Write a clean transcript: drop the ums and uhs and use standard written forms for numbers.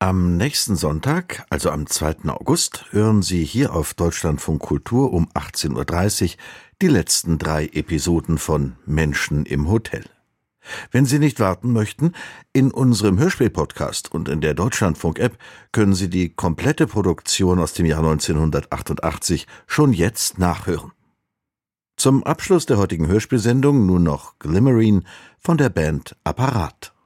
Am nächsten Sonntag, also am 2. August, hören Sie hier auf Deutschlandfunk Kultur um 18:30 Uhr die letzten 3 Episoden von Menschen im Hotel. Wenn Sie nicht warten möchten, in unserem Hörspiel-Podcast und in der Deutschlandfunk-App können Sie die komplette Produktion aus dem Jahr 1988 schon jetzt nachhören. Zum Abschluss der heutigen Hörspielsendung nun noch Glimmerine von der Band Apparat.